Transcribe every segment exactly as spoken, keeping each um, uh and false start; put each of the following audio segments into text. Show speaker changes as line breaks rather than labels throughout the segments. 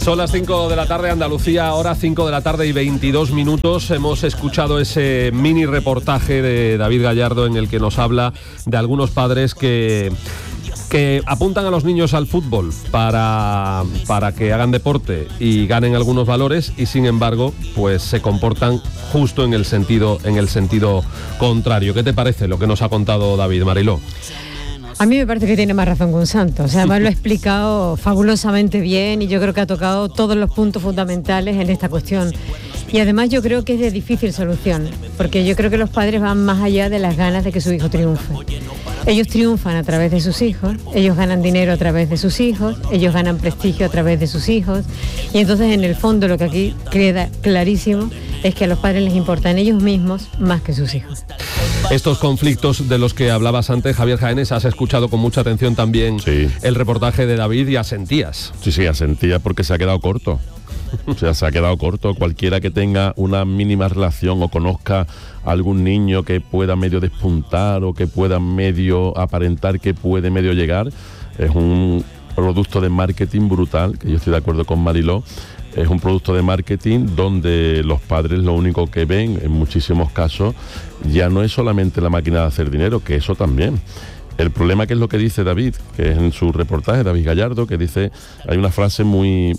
Son las cinco de la tarde, Andalucía, ahora cinco de la tarde y veintidós minutos. Hemos escuchado ese mini reportaje de David Gallardo en el que nos habla de algunos padres que... que apuntan a los niños al fútbol para, para que hagan deporte y ganen algunos valores, y sin embargo pues se comportan justo en el sentido, en el sentido contrario. ¿Qué te parece lo que nos ha contado David, Mariló?
A mí me parece que tiene más razón que un santo. O sea, además lo ha explicado fabulosamente bien y yo creo que ha tocado todos los puntos fundamentales en esta cuestión. Y además yo creo que es de difícil solución, porque yo creo que los padres van más allá de las ganas de que su hijo triunfe. Ellos triunfan a través de sus hijos, ellos ganan dinero a través de sus hijos, ellos ganan prestigio a través de sus hijos, y entonces en el fondo lo que aquí queda clarísimo es que a los padres les importan ellos mismos más que sus hijos.
Estos conflictos de los que hablabas antes, Javier Jaénes, has escuchado con mucha atención también sí. el reportaje de David y asentías.
Sí, sí, asentía porque se ha quedado corto. O sea, se ha quedado corto. Cualquiera que tenga una mínima relación o conozca a algún niño que pueda medio despuntar o que pueda medio aparentar que puede medio llegar, es un producto de marketing brutal, que yo estoy de acuerdo con Mariló. Es un producto de marketing donde los padres lo único que ven en muchísimos casos ya no es solamente la máquina de hacer dinero, que eso también. El problema, que es lo que dice David, que es en su reportaje, David Gallardo, que dice, hay una frase muy,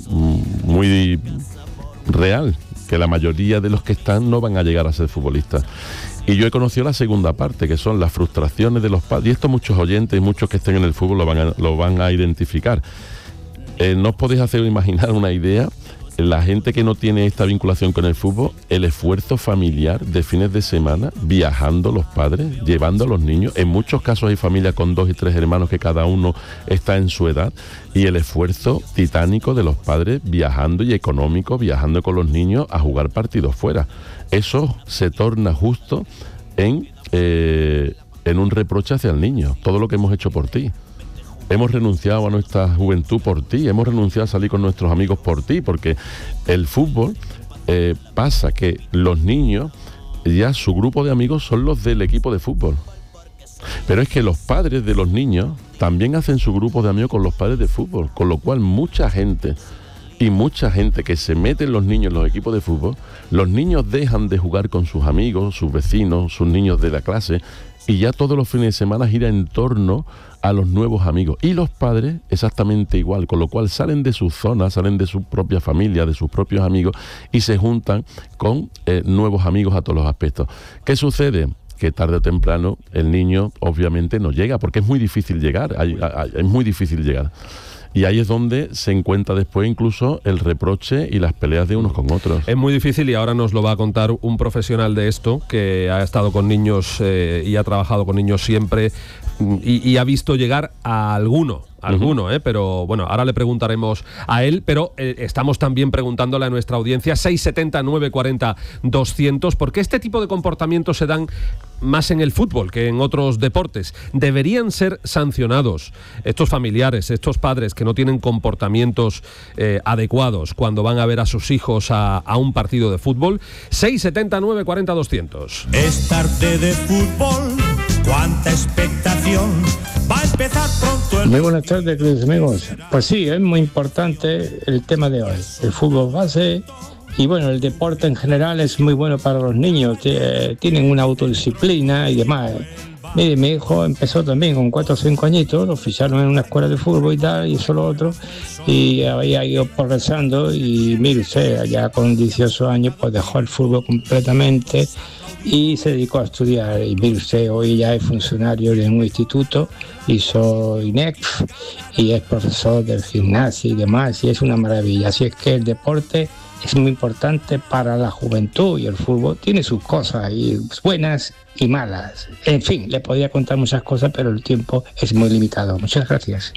muy real, que la mayoría de los que están no van a llegar a ser futbolistas. Y yo he conocido la segunda parte, que son las frustraciones de los padres, y esto muchos oyentes y muchos que estén en el fútbol lo van a, lo van a identificar. Eh, no os podéis hacer imaginar una idea, la gente que no tiene esta vinculación con el fútbol, el esfuerzo familiar de fines de semana, viajando los padres, llevando a los niños. En muchos casos hay familias con dos y tres hermanos que cada uno está en su edad, y el esfuerzo titánico de los padres viajando, y económico, viajando con los niños a jugar partidos fuera. Eso se torna justo en, eh, en un reproche hacia el niño. Todo lo que hemos hecho por ti. Hemos renunciado a nuestra juventud por ti, hemos renunciado a salir con nuestros amigos por ti, porque el fútbol eh, pasa que los niños, ya su grupo de amigos son los del equipo de fútbol. Pero es que los padres de los niños también hacen su grupo de amigos con los padres de fútbol, con lo cual mucha gente y mucha gente que se mete en los niños en los equipos de fútbol, los niños dejan de jugar con sus amigos, sus vecinos, sus niños de la clase, y ya todos los fines de semana gira en torno a los nuevos amigos. Y los padres exactamente igual, con lo cual salen de su zona, salen de su propia familia, de sus propios amigos, y se juntan con eh, nuevos amigos a todos los aspectos. ¿Qué sucede? Que tarde o temprano el niño obviamente no llega, porque es muy difícil llegar, hay, hay, es muy difícil llegar. Y ahí es donde se encuentra después incluso el reproche y las peleas de unos con otros.
Es muy difícil, y ahora nos lo va a contar un profesional de esto, que ha estado con niños eh, y ha trabajado con niños siempre, y, y ha visto llegar a alguno. Alguno, uh-huh. ¿eh? Pero bueno, ahora le preguntaremos a él, pero eh, estamos también preguntándole a nuestra audiencia, seis setenta, nueve cuarenta, doscientos, porque este tipo de comportamientos se dan más en el fútbol que en otros deportes. Deberían ser sancionados estos familiares, estos padres que no tienen comportamientos eh, adecuados cuando van a ver a sus hijos a, a un partido de fútbol. seis setenta, nueve cuarenta, doscientos.
Es tarde de fútbol, cuánta expectación. Va a empezar pronto el...
Muy buenas tardes, queridos amigos. Pues sí, es muy importante el tema de hoy. El fútbol base y bueno, el deporte en general es muy bueno para los niños. Tienen una autodisciplina y demás. Mire, mi hijo empezó también con cuatro o cinco añitos, lo ficharon en una escuela de fútbol y tal, y eso lo otro, y había ido progresando, y mire usted, allá con dieciocho años pues dejó el fútbol completamente y se dedicó a estudiar. Y mire usted, hoy ya es funcionario en un instituto, hizo I N E C y es profesor del gimnasio y demás, y es una maravilla. Así es que el deporte es muy importante para la juventud, y el fútbol tiene sus cosas y buenas y malas. En fin, le podría contar muchas cosas, pero el tiempo es muy limitado. Muchas gracias.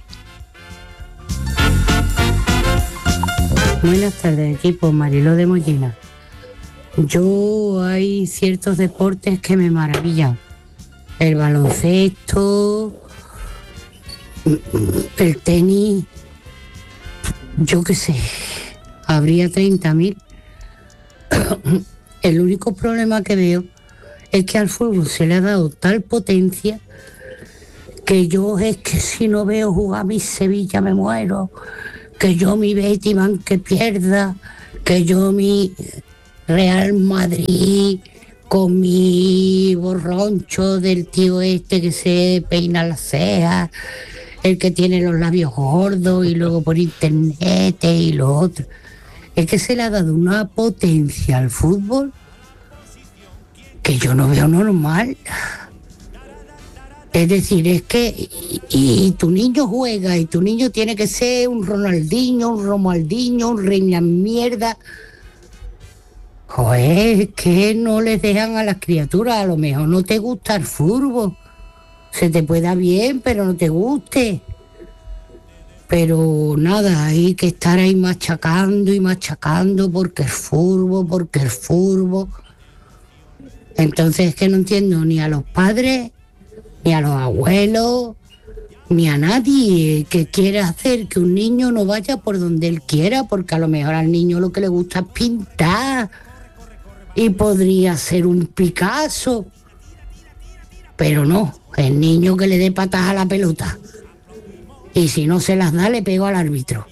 Buenas tardes, equipo. Mariló de Mollina. Yo hay ciertos deportes que me maravillan. El baloncesto, el tenis, yo qué sé, habría treinta mil. El único problema que veo es que al fútbol se le ha dado tal potencia que yo es que si no veo jugar a mi Sevilla me muero, que yo mi Betis van que pierda, que yo mi Real Madrid con mi borroncho del tío este que se peina las cejas, el que tiene los labios gordos y luego por internet y lo otro. Es que se le ha dado una potencia al fútbol que yo no veo normal. Es decir, es que y, y tu niño juega y tu niño tiene que ser un Ronaldinho, un Romaldinho, un reina mierda. Joder, es que no les dejan a las criaturas, a lo mejor no te gusta el fútbol. Se te puede dar bien, pero no te guste. Pero nada, hay que estar ahí machacando y machacando porque el fútbol, porque el fútbol. Entonces es que no entiendo ni a los padres, ni a los abuelos, ni a nadie que quiera hacer que un niño no vaya por donde él quiera, porque a lo mejor al niño lo que le gusta es pintar y podría ser un Picasso, pero no, el niño que le dé patas a la pelota y si no se las da le pego al árbitro.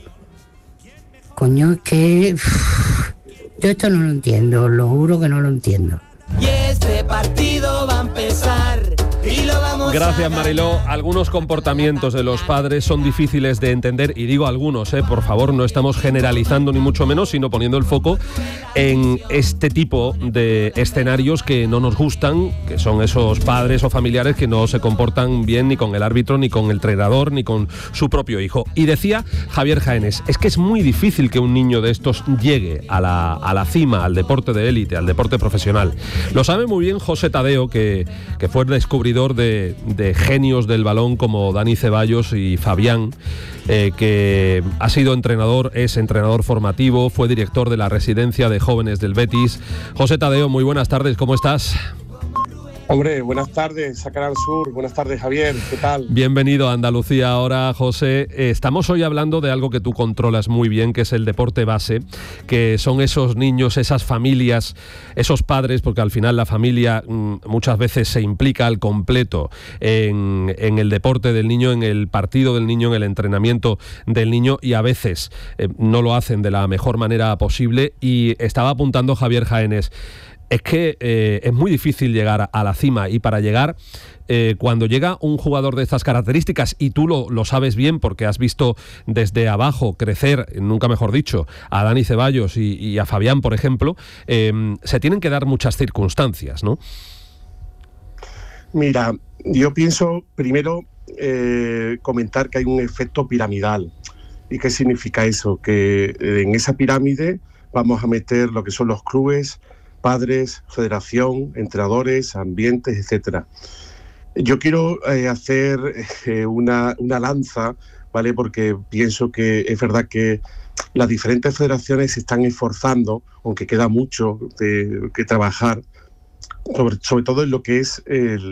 Coño, es que uff, yo esto no lo entiendo, lo juro que no lo entiendo.
Y este partido va a empezar y lo vamos
Gracias,
a
Mariló. Algunos comportamientos de los padres son difíciles de entender, y digo algunos, eh, por favor, no estamos generalizando ni mucho menos, sino poniendo el foco en este tipo de escenarios que no nos gustan, que son esos padres o familiares que no se comportan bien ni con el árbitro, ni con el entrenador, ni con su propio hijo. Y decía Javier Jaénes, es que es muy difícil que un niño de estos llegue a la, a la cima, al deporte de élite, al deporte profesional. Lo sabe muy bien José Tadeo, que, que fue el descubridor de, de genios del balón como Dani Ceballos y Fabián, eh, que ha sido entrenador, es entrenador formativo, fue director de la residencia de jóvenes del Betis. José Tadeo, muy buenas tardes, ¿cómo estás?
Hombre, buenas tardes a Canal Sur, buenas tardes Javier, ¿qué tal?
Bienvenido a Andalucía ahora, José. Eh, estamos hoy hablando de algo que tú controlas muy bien, que es el deporte base, que son esos niños, esas familias, esos padres, porque al final la familia mm, muchas veces se implica al completo en, en el deporte del niño, en el partido del niño, en el entrenamiento del niño, y a veces eh, no lo hacen de la mejor manera posible. Y estaba apuntando Javier Jaénes, es que eh, es muy difícil llegar a la cima, y para llegar, eh, cuando llega un jugador de estas características, y tú lo, lo sabes bien porque has visto desde abajo crecer, nunca mejor dicho, a Dani Ceballos y, y a Fabián, por ejemplo, eh, se tienen que dar muchas circunstancias, ¿no?
Mira, yo pienso primero eh, comentar que hay un efecto piramidal. ¿Y qué significa eso? Que en esa pirámide vamos a meter lo que son los clubes, padres, federación, entrenadores, ambientes, etcétera. Yo quiero eh, hacer eh, una, una lanza, ¿vale? Porque pienso que es verdad que las diferentes federaciones se están esforzando, aunque queda mucho de, que trabajar, sobre, sobre todo en lo que es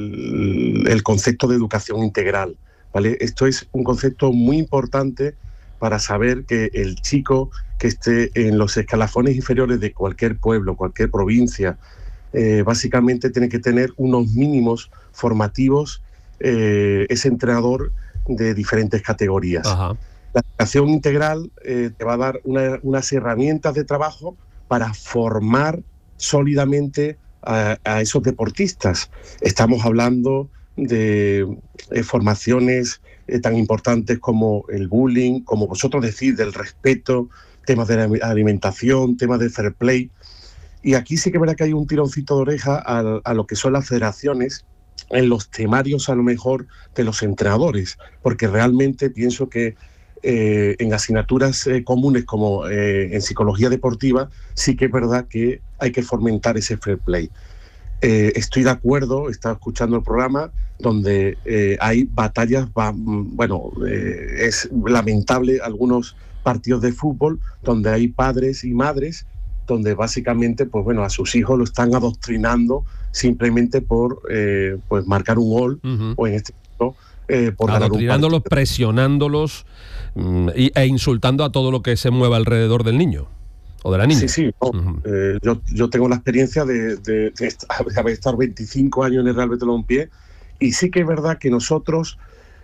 el, el concepto de educación integral, ¿vale? Esto es un concepto muy importante para saber que el chico que esté en los escalafones inferiores de cualquier pueblo, cualquier provincia, eh, básicamente tiene que tener unos mínimos formativos, eh, ese entrenador de diferentes categorías. Ajá. La educación integral eh, te va a dar una, unas herramientas de trabajo para formar sólidamente a, a esos deportistas. Estamos hablando de eh, formaciones eh, tan importantes como el bullying, como vosotros decís, del respeto, temas de la alimentación, temas de fair play. Y aquí sí que verá que hay un tironcito de oreja a, a lo que son las federaciones en los temarios a lo mejor de los entrenadores, porque realmente pienso que eh, en asignaturas eh, comunes como eh, en psicología deportiva sí que es verdad que hay que fomentar ese fair play. Eh, estoy de acuerdo, he estado escuchando el programa donde eh, hay batallas, va, bueno, eh, es lamentable algunos partidos de fútbol donde hay padres y madres donde básicamente pues bueno a sus hijos lo están adoctrinando simplemente por eh, pues marcar un gol, uh-huh. o en este caso eh, por ganar un
adoctrinándolos, presionándolos mm, y, e insultando a todo lo que se mueva alrededor del niño o de la niña.
Sí, sí, no. uh-huh. eh, yo, yo tengo la experiencia de, de, de haber estado veinticinco años en el Real Betis Balompié, y sí que es verdad que nosotros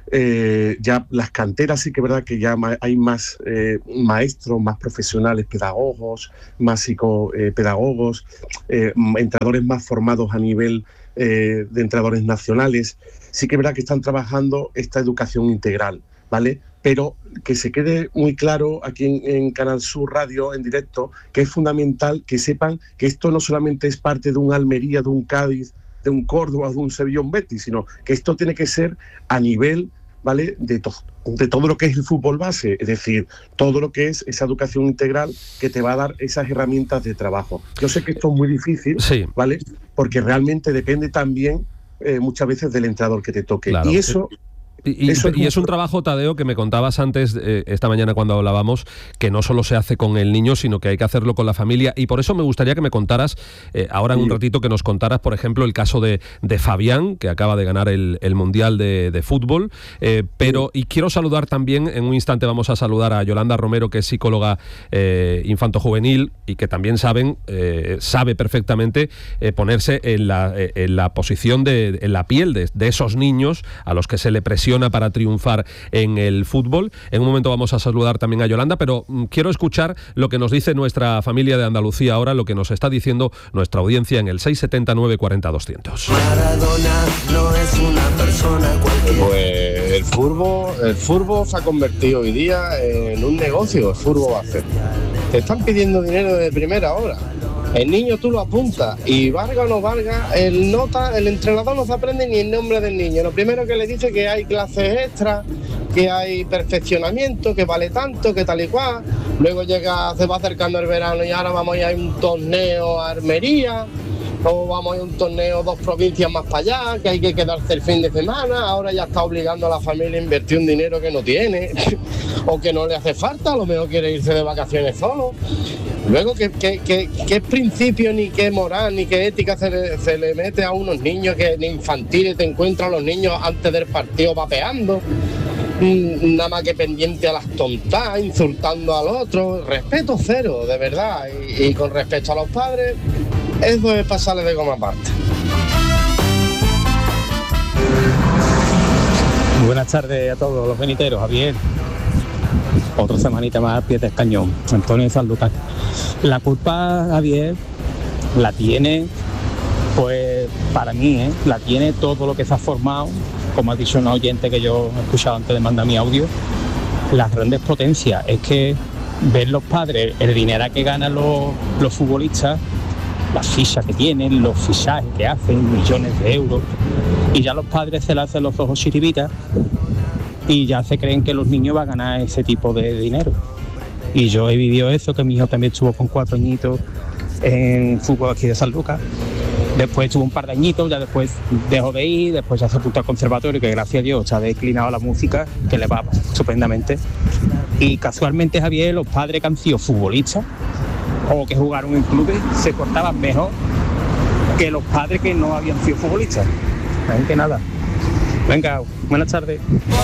Eh, ya las canteras sí que es verdad que ya ma- hay más eh, maestros, más profesionales, pedagogos, más psicopedagogos, eh, entrenadores más formados a nivel eh, de entrenadores nacionales. Sí que es verdad que están trabajando esta educación integral, ¿vale? Pero que se quede muy claro aquí en, en Canal Sur Radio, en directo, que es fundamental que sepan que esto no solamente es parte de un Almería, de un Cádiz, de un Córdoba, de un Sevilla, un Betis, sino que esto tiene que ser a nivel, ¿vale?, de, to- de todo lo que es el fútbol base, es decir, todo lo que es esa educación integral que te va a dar esas herramientas de trabajo. Yo sé que esto es muy difícil,
sí,
¿vale?, porque realmente depende también eh, muchas veces del entrenador que te toque.
Claro.
Y eso...
Y, y,
Eso es
y
un-
es un trabajo, Tadeo, que me contabas antes, eh, esta mañana cuando hablábamos, que no solo se hace con el niño, sino que hay que hacerlo con la familia. Y por eso me gustaría que me contaras, eh, ahora en un ratito, que nos contaras, por ejemplo, el caso de, de Fabián, que acaba de ganar el, el Mundial de, de Fútbol. Eh, pero, y quiero saludar también, en un instante vamos a saludar a Yolanda Romero, que es psicóloga eh, infanto-juvenil y que también saben, eh, sabe perfectamente eh, ponerse en la, eh, en la posición, de, en la piel de, de esos niños a los que se le presiona para triunfar en el fútbol. En un momento vamos a saludar también a Yolanda, pero mm, quiero escuchar lo que nos dice nuestra familia de Andalucía ahora, lo que nos está diciendo nuestra audiencia en el seis setenta nueve cuarenta doscientos.
Maradona no es una persona cualquiera.
Pues el fútbol, el fútbol se ha convertido hoy día en un negocio, el fútbol base. Te están pidiendo dinero de primera hora. El niño tú lo apuntas y valga o no valga, el nota, el entrenador no se aprende ni el nombre del niño. Lo primero que le dice que hay clases extras, que hay perfeccionamiento, que vale tanto, que tal y cual. Luego llega, se va acercando el verano y ahora vamos a ir a un torneo a Almería, o vamos a ir a un torneo dos provincias más para allá, que hay que quedarse el fin de semana. Ahora ya está obligando a la familia a invertir un dinero que no tiene o que no le hace falta, a lo mejor quiere irse de vacaciones solo. Luego, ¿qué, qué, qué, qué principio, ni qué moral, ni qué ética se le, se le mete a unos niños que en infantiles te encuentran a los niños antes del partido vapeando? Mm, nada más que pendiente a las tontas, insultando al otro. Respeto cero, de verdad. Y, y con respecto a los padres, eso es pasarle de goma aparte.
Buenas tardes a todos los veniteros, Javier. Otra semanita más al pie del cañón. Antonio de Sanlúcar. La culpa, Javier, la tiene, pues para mí, ¿eh? la tiene todo lo que se ha formado, como ha dicho un oyente que yo he escuchado antes de mandar mi audio, las grandes potencias. Es que ver los padres, el dinero que ganan los, los futbolistas, las fichas que tienen, los fichajes que hacen, millones de euros, y ya los padres se le hacen los ojos chiribitas y ya se creen que los niños van a ganar ese tipo de dinero. Y yo he vivido eso, que mi hijo también estuvo con cuatro añitos en fútbol aquí de San Lucas. Después estuvo un par de añitos, ya después dejó de ir, después ya se apuntó al conservatorio, que gracias a Dios se ha declinado la música, que le va estupendamente. Y casualmente, Javier, los padres que han sido futbolistas o que jugaron en clubes se portaban mejor que los padres que no habían sido futbolistas. Así que nada. Venga, buenas tardes.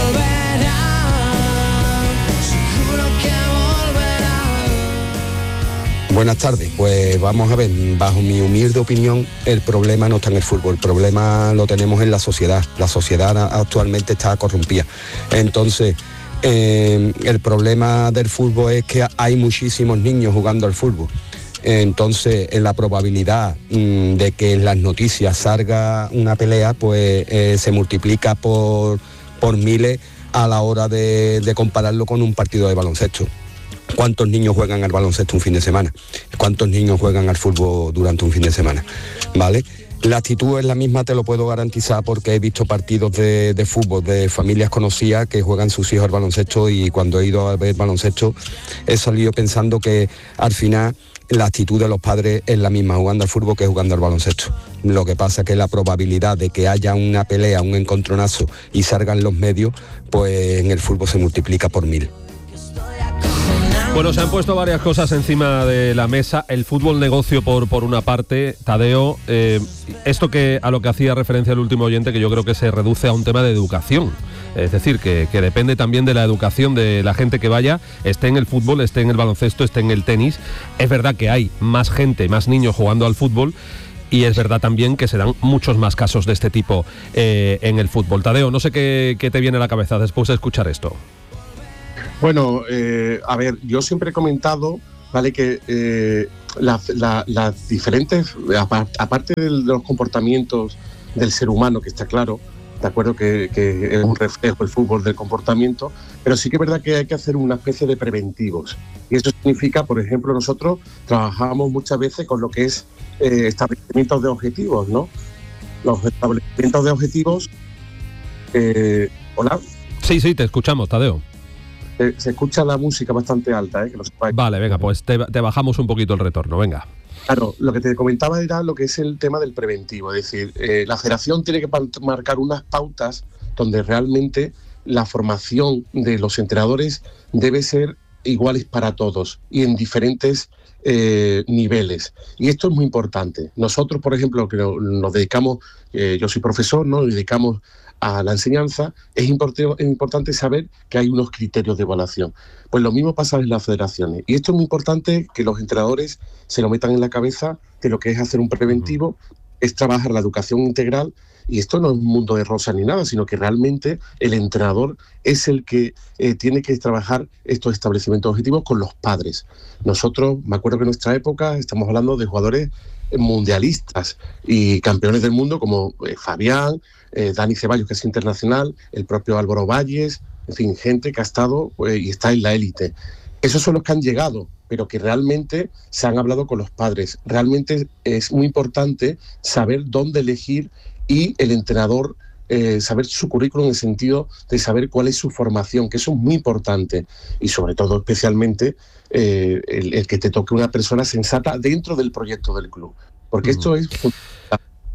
Buenas tardes, pues vamos a ver, bajo mi humilde opinión, el problema no está en el fútbol, el problema lo tenemos en la sociedad. La sociedad actualmente está corrompida. Entonces, eh, el problema del fútbol es que hay muchísimos niños jugando al fútbol. Entonces, en la probabilidad mmm, de que en las noticias salga una pelea, pues eh, se multiplica por, por miles a la hora de, de compararlo con un partido de baloncesto. ¿Cuántos niños juegan al baloncesto un fin de semana? ¿Cuántos niños juegan al fútbol durante un fin de semana? ¿Vale? La actitud es la misma, te lo puedo garantizar, porque he visto partidos de, de fútbol de familias conocidas que juegan sus hijos al baloncesto, y cuando he ido a ver baloncesto he salido pensando que al final la actitud de los padres es la misma jugando al fútbol que jugando al baloncesto. Lo que pasa es que la probabilidad de que haya una pelea, un encontronazo y salgan los medios, pues en el fútbol se multiplica por mil.
Bueno, se han puesto varias cosas encima de la mesa. El fútbol negocio por, por una parte, Tadeo, eh, esto que a lo que hacía referencia el último oyente, que yo creo que se reduce a un tema de educación. Es decir, que, que depende también de la educación de la gente que vaya, esté en el fútbol, esté en el baloncesto, esté en el tenis. Es verdad que hay más gente, más niños jugando al fútbol, y es verdad también que se dan muchos más casos de este tipo eh, en el fútbol. Tadeo, no sé qué, qué te viene a la cabeza después de escuchar esto.
Bueno, eh, a ver, yo siempre he comentado, vale, que eh, las la, la diferentes, aparte de los comportamientos del ser humano, que está claro, de acuerdo que, que es un reflejo el fútbol del comportamiento, pero sí que es verdad que hay que hacer una especie de preventivos. Y eso significa, por ejemplo, nosotros trabajamos muchas veces con lo que es eh, establecimientos de objetivos, ¿no? Los establecimientos de objetivos... Eh, ¿Hola?
Sí, sí, te escuchamos, Tadeo.
Eh, se escucha la música bastante alta, ¿eh? Que lo sepáis.
Vale, venga, pues te, te bajamos un poquito el retorno, venga.
Claro, lo que te comentaba era lo que es el tema del preventivo, es decir, eh, la federación tiene que marcar unas pautas donde realmente la formación de los entrenadores debe ser iguales para todos y en diferentes eh, niveles. Y esto es muy importante. Nosotros, por ejemplo, que nos dedicamos, eh, yo soy profesor, ¿no? Nos dedicamos a la enseñanza, es, import- es importante saber que hay unos criterios de evaluación. Pues lo mismo pasa en las federaciones. Y esto es muy importante que los entrenadores se lo metan en la cabeza, que lo que es hacer un preventivo es trabajar la educación integral, y esto no es un mundo de rosas ni nada, sino que realmente el entrenador es el que eh, tiene que trabajar estos establecimientos objetivos con los padres. Nosotros, me acuerdo que en nuestra época estamos hablando de jugadores mundialistas y campeones del mundo como eh, Fabián, eh, Dani Ceballos, que es internacional, el propio Álvaro Valles, en fin, gente que ha estado eh, y está en la élite. Esos son los que han llegado, pero que realmente se han hablado con los padres. Realmente es muy importante saber dónde elegir y el entrenador eh, saber su currículum en el sentido de saber cuál es su formación, que eso es muy importante. Y sobre todo, especialmente, eh, el, el que te toque una persona sensata dentro del proyecto del club. Porque uh-huh. esto es fundamental.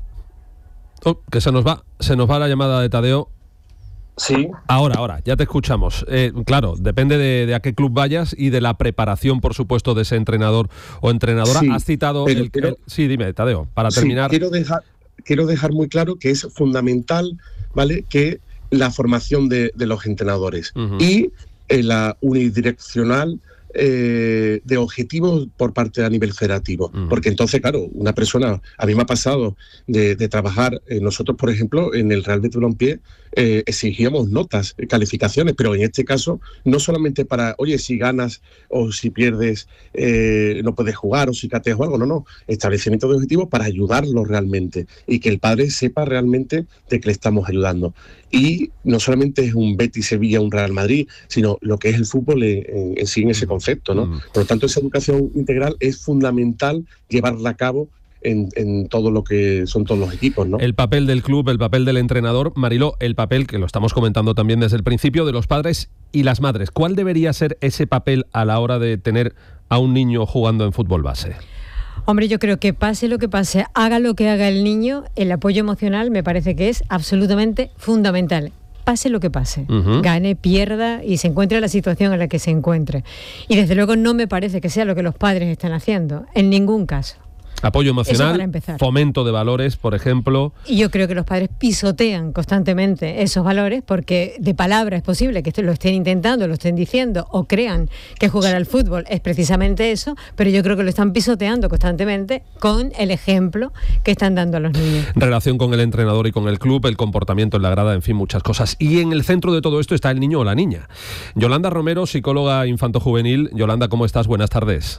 Oh, que se nos va, se nos va la llamada de Tadeo.
Sí.
Ahora, ahora, ya te escuchamos. Eh, claro, depende de, de a qué club vayas y de la preparación, por supuesto, de ese entrenador o entrenadora. Sí, Has citado el,
pero,
el... Sí, dime, Tadeo, para terminar.
Sí, quiero dejar, quiero dejar muy claro que es fundamental, ¿vale?, que la formación de, de los entrenadores uh-huh. y eh, la unidireccional Eh, de objetivos por parte a nivel federativo, uh-huh. porque entonces, claro, una persona, a mí me ha pasado de, de trabajar, eh, nosotros, por ejemplo, en el Real Betis Balompié eh, exigíamos notas, eh, calificaciones, pero en este caso no solamente para, oye, si ganas o si pierdes eh, no puedes jugar o si cateas o algo, no, no, establecimiento de objetivos para ayudarlo realmente y que el padre sepa realmente de que le estamos ayudando. Y no solamente es un Betis, Sevilla, un Real Madrid, sino lo que es el fútbol en, en sí en ese concepto, ¿no? Mm. Por lo tanto, esa educación integral es fundamental llevarla a cabo en, en todo lo que son todos los equipos, ¿no?
El papel del club, el papel del entrenador, Mariló, el papel, que lo estamos comentando también desde el principio, de los padres y las madres. ¿Cuál debería ser ese papel a la hora de tener a un niño jugando en fútbol base?
Hombre, yo creo que pase lo que pase, haga lo que haga el niño, el apoyo emocional me parece que es absolutamente fundamental. Pase lo que pase, uh-huh. gane, pierda y se encuentre en la situación en la que se encuentre. Y desde luego no me parece que sea lo que los padres están haciendo, en ningún caso.
Apoyo emocional, fomento de valores, por ejemplo.
Y yo creo que los padres pisotean constantemente esos valores porque de palabra es posible que lo estén intentando, lo estén diciendo o crean que jugar al fútbol es precisamente eso, pero yo creo que lo están pisoteando constantemente con el ejemplo que están dando a los niños.
Relación con el entrenador y con el club, el comportamiento en la grada, en fin, muchas cosas. Y en el centro de todo esto está el niño o la niña. Yolanda Romero, psicóloga infanto-juvenil. Yolanda, ¿cómo estás? Buenas tardes.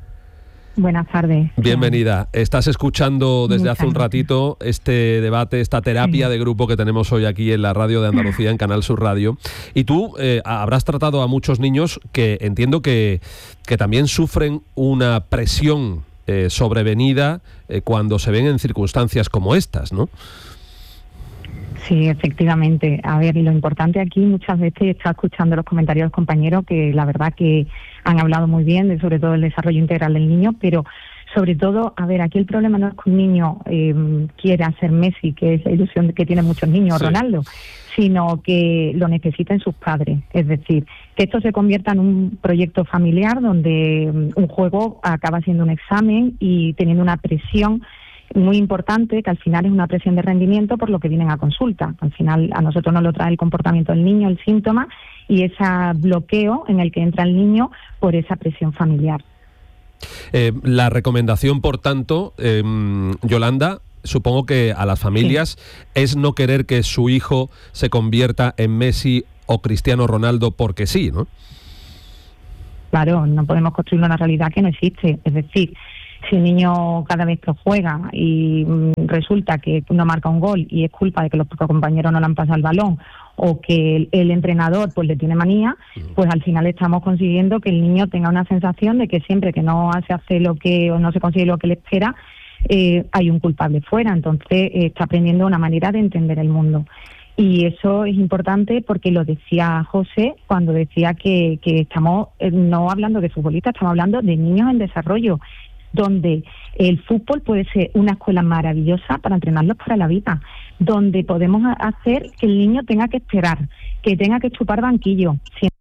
Buenas tardes.
Bienvenida. Estás escuchando desde hace un ratito este debate, esta terapia de grupo que tenemos hoy aquí en la radio de Andalucía, en Canal Sur Radio. Y tú eh, habrás tratado a muchos niños que entiendo que, que también sufren una presión eh, sobrevenida eh, cuando se ven en circunstancias como estas, ¿no?
Sí, efectivamente. A ver, lo importante aquí muchas veces está escuchando los comentarios de los compañeros que la verdad que han hablado muy bien de sobre todo el desarrollo integral del niño, pero sobre todo, a ver, aquí el problema no es que un niño eh, quiera ser Messi, que es la ilusión que tienen muchos niños, sí. Ronaldo, sino que lo necesiten sus padres. Es decir, que esto se convierta en un proyecto familiar donde un juego acaba siendo un examen y teniendo una presión muy importante, que al final es una presión de rendimiento por lo que vienen a consulta. Al final a nosotros nos lo trae el comportamiento del niño, el síntoma, y ese bloqueo en el que entra el niño por esa presión familiar.
Eh, la recomendación, por tanto, eh, Yolanda, supongo que a las familias sí. es no querer que su hijo se convierta en Messi o Cristiano Ronaldo porque sí, ¿no?
Claro, no podemos construir una realidad que no existe. Es decir, si el niño cada vez que juega y mm, resulta que no marca un gol y es culpa de que los compañeros no le han pasado el balón o que el, el entrenador pues le tiene manía, pues al final estamos consiguiendo que el niño tenga una sensación de que siempre que no se hace lo que o no se consigue lo que le espera, eh, hay un culpable fuera. Entonces eh, está aprendiendo una manera de entender el mundo. Y eso es importante porque lo decía José cuando decía que, que estamos eh, no hablando de futbolistas, estamos hablando de niños en desarrollo, donde el fútbol puede ser una escuela maravillosa para entrenarlos para la vida, donde podemos hacer que el niño tenga que esperar, que tenga que chupar banquillo.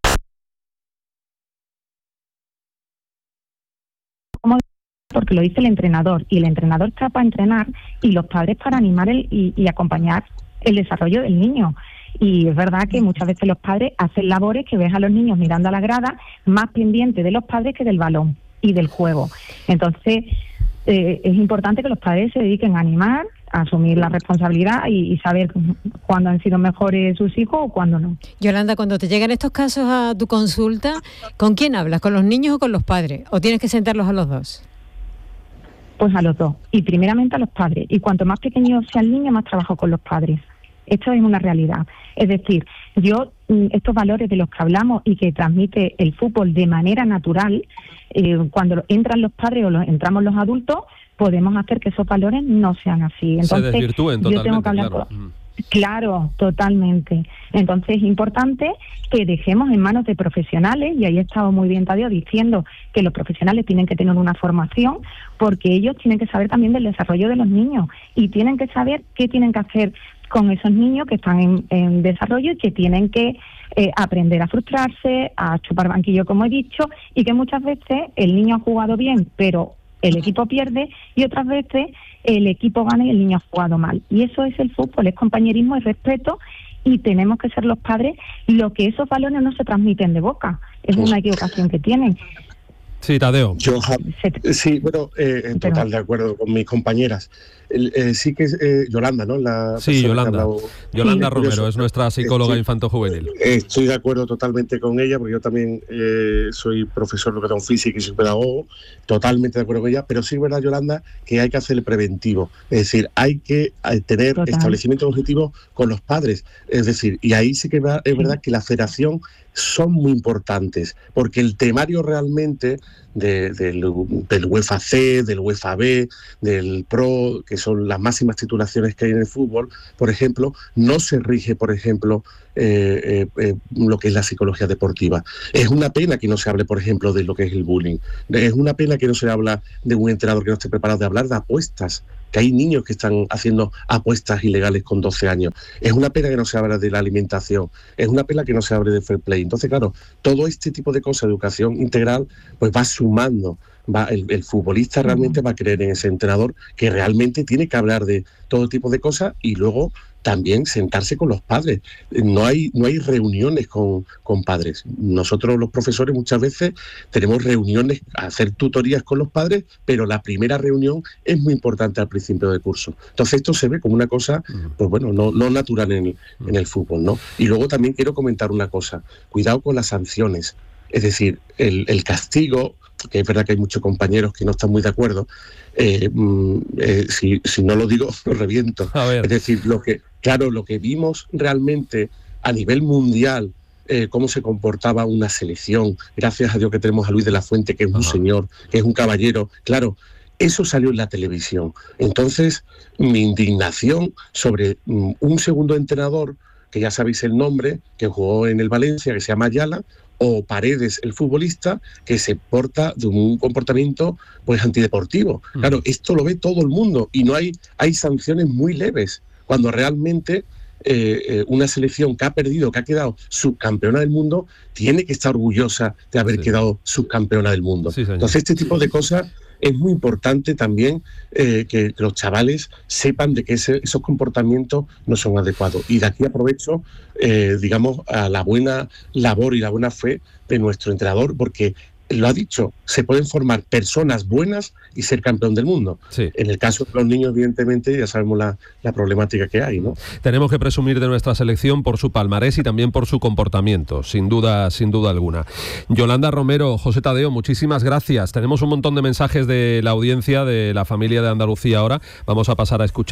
Porque lo dice el entrenador, y el entrenador está para entrenar y los padres para animar el, y, y acompañar el desarrollo del niño. Y es verdad que muchas veces los padres hacen labores que ves a los niños mirando a la grada más pendientes de los padres que del balón y del juego. Entonces eh, es importante que los padres se dediquen a animar, a asumir la responsabilidad y, y saber cuándo han sido mejores sus hijos o cuándo no.
Yolanda, cuando te llegan estos casos a tu consulta, ¿con quién hablas? ¿Con los niños o con los padres? ¿O tienes que sentarlos a los dos?
Pues a los dos, y primeramente a los padres. Y cuanto más pequeño sea el niño, más trabajo con los padres. Esto es una realidad. Es decir, yo, estos valores de los que hablamos y que transmite el fútbol de manera natural, eh, cuando entran los padres o los, entramos los adultos, podemos hacer que esos valores no sean así. Entonces,
se desvirtúen totalmente,
yo tengo que hablar
claro.
con... Claro, totalmente. Entonces es importante que dejemos en manos de profesionales, y ahí ha estado muy bien Tadeo diciendo que los profesionales tienen que tener una formación, porque ellos tienen que saber también del desarrollo de los niños y tienen que saber qué tienen que hacer con esos niños que están en, en desarrollo y que tienen que eh, aprender a frustrarse, a chupar banquillo, como he dicho, y que muchas veces el niño ha jugado bien, pero el equipo pierde, y otras veces el equipo gana y el niño ha jugado mal. Y eso es el fútbol, es compañerismo y respeto, y tenemos que ser los padres lo que esos valores no se transmiten de boca. Es una equivocación que tienen.
Sí, Tadeo.
Yo, sí, bueno, eh, en total de acuerdo con mis compañeras. El, eh, sí que es eh, Yolanda, ¿no? La
sí, Yolanda. Yolanda
sí,
Romero es nuestra psicóloga
estoy,
infanto-juvenil.
Estoy de acuerdo totalmente con ella, porque yo también eh, soy profesor de educación física y soy pedagogo, totalmente de acuerdo con ella, pero sí es verdad, Yolanda, que hay que hacer el preventivo. Es decir, hay que tener Total. establecimientos objetivos con los padres. Es decir, y ahí sí que es verdad que la federación son muy importantes, porque el temario realmente de, del, del UEFA C, del UEFA B, del Pro, que son las máximas titulaciones que hay en el fútbol, por ejemplo, no se rige, por ejemplo, eh, eh, eh, lo que es la psicología deportiva. Es una pena que no se hable, por ejemplo, de lo que es el bullying. Es una pena que no se habla de un entrenador que no esté preparado, de hablar de apuestas, que hay niños que están haciendo apuestas ilegales con doce años. Es una pena que no se hable de la alimentación, es una pena que no se hable de fair play. Entonces, claro, todo este tipo de cosas, educación integral, pues va sumando. Va, el, el futbolista realmente va a creer en ese entrenador que realmente tiene que hablar de todo tipo de cosas, y luego también sentarse con los padres. No hay, no hay reuniones con, con padres. Nosotros los profesores muchas veces tenemos reuniones, hacer tutorías con los padres, pero la primera reunión es muy importante al principio del curso. Entonces esto se ve como una cosa, pues bueno, no, no natural en el, en el fútbol, ¿no? Y luego también quiero comentar una cosa, cuidado con las sanciones. Es decir, el, el castigo, que es verdad que hay muchos compañeros que no están muy de acuerdo, eh, eh, si, si no lo digo, lo reviento. Es decir, lo que, claro, lo que vimos realmente a nivel mundial, eh, cómo se comportaba una selección, gracias a Dios que tenemos a Luis de la Fuente, que es un Ajá. señor, que es un caballero, claro, eso salió en la televisión. Entonces, mi indignación sobre um, un segundo entrenador, que ya sabéis el nombre, que jugó en el Valencia, que se llama Ayala, o Paredes, el futbolista, que se porta de un comportamiento pues antideportivo. Mm. Claro, esto lo ve todo el mundo, y no hay, hay sanciones muy leves, cuando realmente eh, eh, una selección que ha perdido, que ha quedado subcampeona del mundo, tiene que estar orgullosa de haber sí. quedado subcampeona del mundo. Sí, Entonces, este tipo de cosas es muy importante también eh, que los chavales sepan de que ese, esos comportamientos no son adecuados. Y de aquí aprovecho, eh, digamos, a la buena labor y la buena fe de nuestro entrenador, porque lo ha dicho, se pueden formar personas buenas y ser campeón del mundo.
Sí.
En el caso de los niños, evidentemente, ya sabemos la, la problemática que hay, ¿no?
Tenemos que presumir de nuestra selección por su palmarés y también por su comportamiento, sin duda, sin duda alguna. Yolanda Romero, José Tadeo, muchísimas gracias. Tenemos un montón de mensajes de la audiencia, de la familia de Andalucía ahora. Vamos a pasar a escuchar.